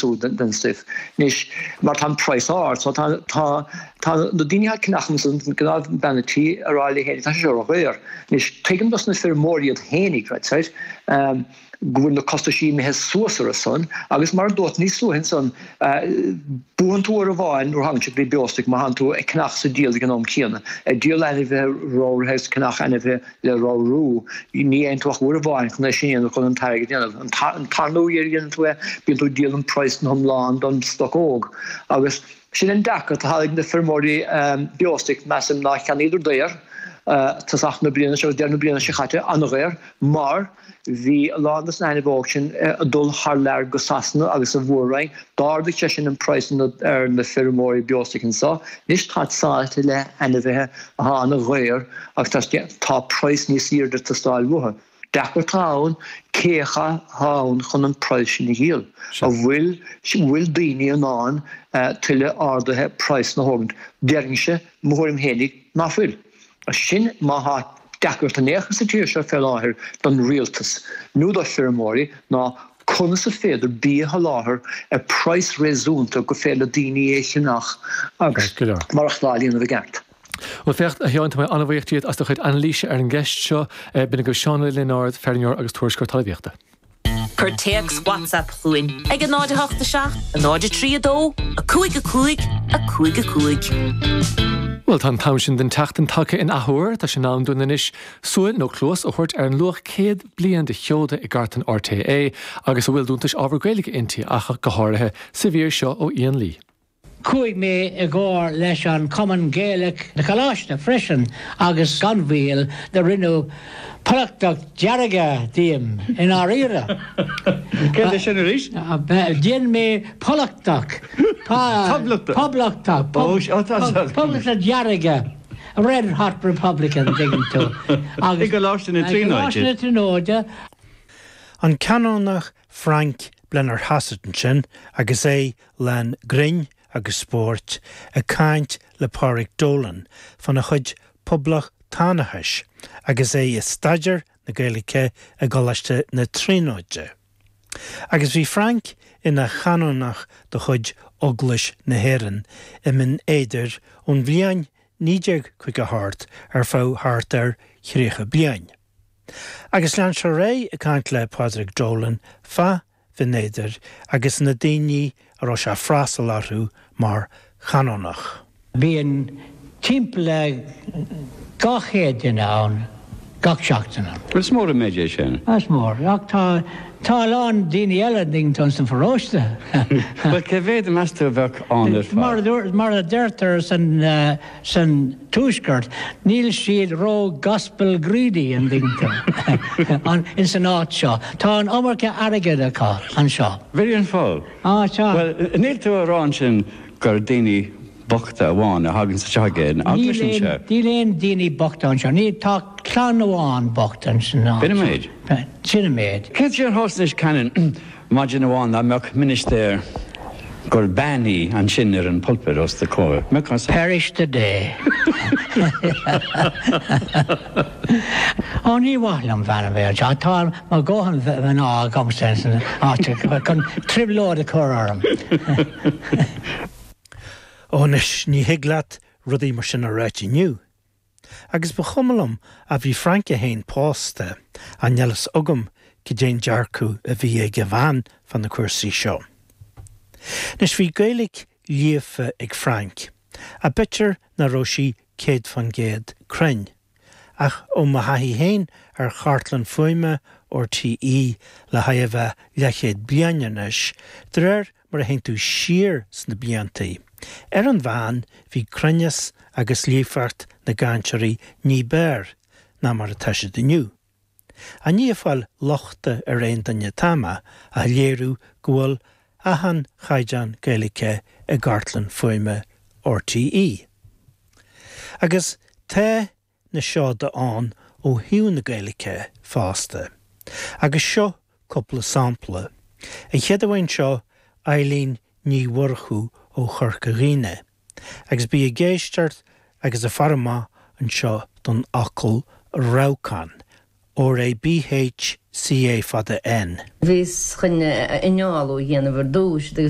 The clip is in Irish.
sú den stif. Nis mar tan price art, so tá no dini ha knachms und gnav banity aráli héni tá seo réir. Nis tegum dos na fyrir móriad hénig, right side. Gwyn na costa sí me hes suasar a son, agus mar dot ní sú hen son buan tú ar a bhain or hang bli biostig ma han tú knach sa deal genom kiana. Deal ene ve rour hes knach ene ve le rour ní ein tuach oor a bhain chun sin chun an taige dhéanamh. An tarnú dhéanamh tú bíon tú deal an price na homláán don stock agus sin an dacha tá haig na firmóí biostig mesim nach can idir déir tasach na bliana se der na bliana se chatte an réir mar hí ládas na bósin a dul harleir go sasna agus a bhórrain dáda te sin an price na firmóí biostig an sa nis tá sáte le ena bheitthe a hána réir agus tá price ní siirde tá stáil butha. Dechar táin cécha hán chun an price sin híal. A bhfuil daoine an tuile ardathe price na hogant. Dearing se mórim hénig ná fuil. A sin má ha dechar tá néchas sa tíir se fel láthir don rialtas. Nú dá firmóí ná chuna sa féidir bí ha láthir a price réúnta go féile daoine éisinach agus marach láilíonna bh gceart. Well fecht a heáint mai anmhaochtíad as do chuid anlíse ar an gceist seo bina go Seánla Leonard Fernior agus tuairisceoir talmhaíochta. Cur teags WhatsApp chuin ag an 987, a 932, a 55. Well tá tamsin den teachtain take in athúir tá sin ná dúna inis suúil nó clós a chuirt ar an luach céad bliain de cheoda i gcartan RTA agus a bhfuil dúntais ábhar Gaeilge inti acha go háirithe sa bhíor seo ó Ian Lee. Cuaig mé a gáir leis an Common Gaelic na Caláiste freisin agus ganmhíal de rinneadh Polachach dearga díam in áíire. Cé sin a rís? Déan mé Polachach. Poblachach. Polachach dearga. A Red Hot Republican digging to. I go láiste na trínáide. An canónach Frank blenar hasatan sin agus é len grin agus sport a caint le Pádraig Dolan fan a chuid poblach Tánachais agus é is staidir na Gaeilge a golaiste na trínáide. Agus bhí Frank ina chanónach do chuid oglis na héireann I min éidir ón bhliain 9 hart ar fá hart ar chríocha bliain. Agus lean se ré a caint le Pádraig Dolan fa Vinéidir agus na daoine ar se frasal arú mar chanónach. Bíon timppla gachéad in ann, gach seachtainna. Where's mór a méid sin? As mór, ach tá lán daoine eile dingtón san forróiste. Well, ce bhéad a measta bheith an Mar a deirtar san túisceart, níl siad ró gospel greedy an dingtón in san áit seo. Tá an amarcha airgid acha an seo. Very an fáil? Seo. Well, níl tú a rán sin gur daoine bochta bháin a hagann sa teagéin. Díléon daoine bochta an seo. Ní tá clán bháin bochta an sin áit. Bine méid? Sinna méid. Cé sé an hósnis canan maidin bháin a meach ministéir gur bannaí an sin ar an pulpit os de cóir. Perish the day. Ní bhhailm bhena bhéir, tá má ggóhan bheith ná gomstensan chun triblód a chur orm. Ónis ní higlaat rudaí mar sin a ráiti nniu. Agus ba chumalm a bhí Frank a héin pásta an nelas agam go déan dearcú a bhí ag bhain fan na cuasaí seo. Nes bhí Gaeilge líofa ag Frank, a bitir na roisí céad fan géad crainn, ach ó ma haí héin ar chartlan fuime RTE le haibh lechéad bliananis, mar a héin tú siar sna bliantaí. An bhain bhí cruinneas agus líomhart na gainseirí ní beir ná mar a teise diniu. A níomháil lochta ar réon danne tama a léirú gohfuil ahan chaidan Gaeilge a gartlan fuime RTE. Agus té na seo de an ó hiún na Gaeilge fásta. Agus seo coppla sampla. A cheadhhain seo Eileen ní warchú ó Chorcaghine. Agus bí a géisteart agus a farma an seo don acol Raucan, RABHCA fada N. Vís chunne ináú dhéanamh dúis